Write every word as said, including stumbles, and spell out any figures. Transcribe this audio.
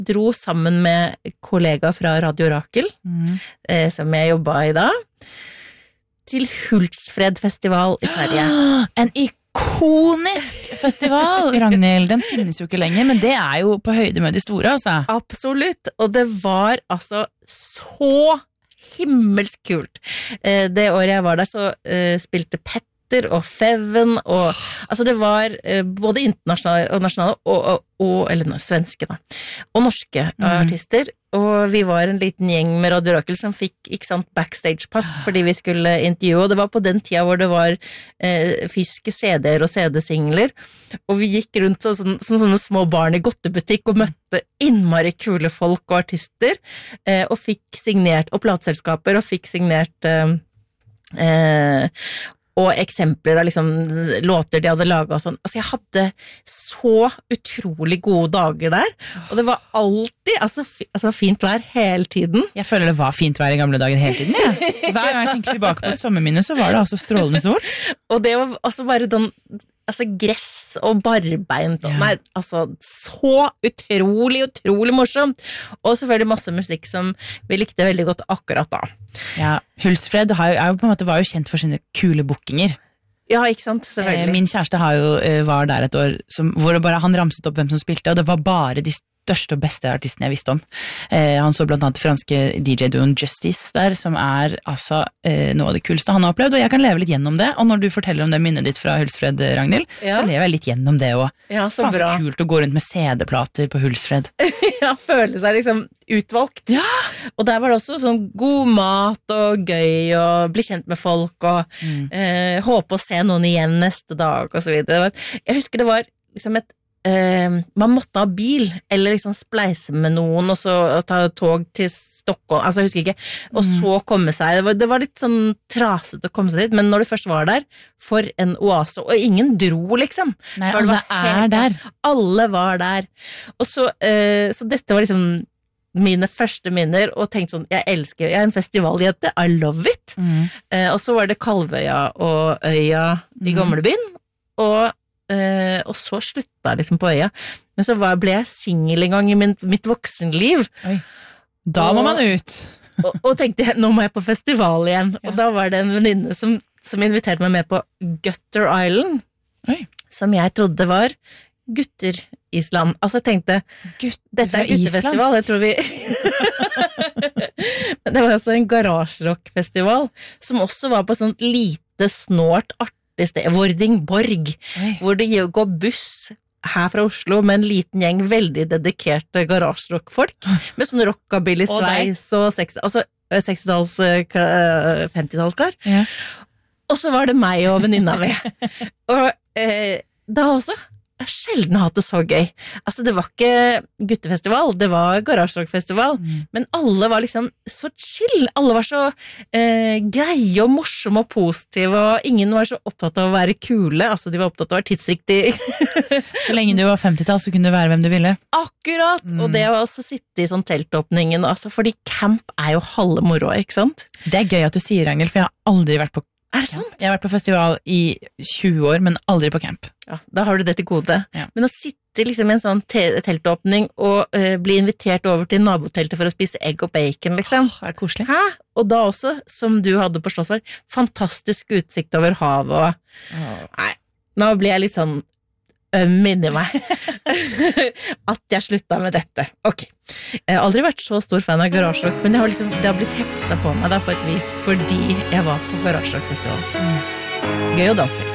dro sammen med kollega fra Radio Rakel, mm. eh, som jeg jobbet i da, til Hultsfredfestival i Sverige. En ikonisk festival, Ragnhild. Den finnes jo ikke lenger, men det er jo på høyde med de store, altså. Absolutt, og det var altså så himmelsk kult. Eh, det året jeg var der, så eh, spilte Petter og Feven, og altså det var eh, både internasjonale og nasjonale, og, og, og eller no, svenske da, og norske mm. artister, og vi var en liten gjeng med Radio Rakel som fikk, ikke sant, backstage-pass fordi vi skulle intervjue, og det var på den tida hvor det var eh, fysiske C D-er og C D-singler, og vi gikk rundt så, sånn, som sånne små barn i godtebutikk og møtte innmari kule folk og artister, eh, og fikk signert, og plateselskaper, og fikk signert eh, eh, og eksempler av liksom låter de hadde laget og sånn. Altså jeg hadde så utrolig gode dager der, og det var alltid, altså, fi, altså fint vær hele tiden. Jeg føler det var fint vær i gamle dager hele tiden, ja. Hver gang jeg tenker tilbake på et sommerminne, så var det altså strålende sol. Og det var altså bare den, altså gress og barbeint, og, ja. Nei, altså så utrolig, utrolig morsomt. Og selvfølgelig masse musikk som vi likte veldig godt akkurat da. Ja, Hultsfred har jo, er jo på en måte, var jo kjent for sine kule bookinger. Ja, ikke sant, selvfølgelig. Min kjæreste har jo, var der et år, som, hvor det bare, han ramset opp hvem som spilte, og det var bare de største og beste artisten jeg visste om. Eh, han så blant annet franske D J-duoen Justice der, som er altså eh, noe av det kuleste han har opplevd, og jeg kan leve litt gjennom det, og når du forteller om det minnet ditt fra Hultsfred, Ragnhild, ja. Så lever jeg litt gjennom det også. Ja, så Faen, bra. Så kult å gå rundt med C D-plater på Hultsfred. Ja, føle seg liksom utvalgt. Ja! Og der var det også sånn god mat og gøy, og bli kjent med folk, og mm. eh, håpe å se noen igjen neste dag, og så videre. Jeg husker det var liksom et Uh, man måtte ha bil, eller liksom spleise med noen, og så og ta tog til Stockholm, altså jeg husker ikke, og mm. så komme seg, det var, det var litt sånn traset å komme seg dit, men når du først var der, for en oase, og ingen dro liksom. Nei, alle er der. Alle var der. Og så, uh, så dette var liksom mine første minner, og tenkte sånn, jeg elsker, jeg er en festivaljente, I love it. Mm. Uh, og så var det Kalvøya og Øya i Gamlebyen, og Uh, og så slutta jeg liksom på Øya. Men så var, ble jeg single en gang i min, mitt voksenliv. Oi. Da og, må man ut. og, og tenkte jeg, nå må jeg på festival igjen. Ja. Og da var det en venninne som, som inviterte meg med på Gutter Island. Oi. Som jeg trodde var Gutter-Island. Altså jeg tenkte, Gutt, dette er guttefestival, jeg tror vi... Men det var altså en garasjerockfestival, som også var på sånt lite snårt art sted, Vordingborg, Oi. Hvor det går buss her fra Oslo med en liten gjeng veldig dedikerte garasjerockfolk, med sånn rockabilly-sveis og altså sekstitalls, femtitallsklær. Ja. Og så var det meg og venninna mi. Og eh, da også, jeg har sjelden hatt det så gøy. Altså, det var ikke guttefestival, det var garasjerockfestival, mm. men alle var liksom så chill. Alle var så eh, greie og morsomme og positive, og ingen var så opptatt av å være kule. Altså, de var opptatt av å være tidsriktig. Så lenge du var femtitall, så kunne du være hvem du ville. Akkurat! Mm. Og det å også sitte i sånn teltåpningen, altså, fordi camp er jo halve moro, ikke sant? Det er gøy at du sier, Ragnhild, for jeg har aldri vært på Er det sant? Jeg har vært på festival i tjue år, men aldri på camp. Ja, da har du det til gode. Ja. Men å sitte liksom i en sånn te- teltåpning og uh, bli invitert over til naboteltet for å spise egg og bacon, liksom. Åh, er det koselig? Hæ? Og da også, som du hadde på Slottsvær, fantastisk utsikt over havet og... Åh. Nei, nå blir jeg litt sånn øm inni meg. At jeg slutta med dette. Ok. Jeg har aldri vært så stor fan av garasjerock, men det har, liksom, det har blitt heftet på meg da, på et vis, fordi jeg var på garasjerockfestival. Mm. Gøy å danse til.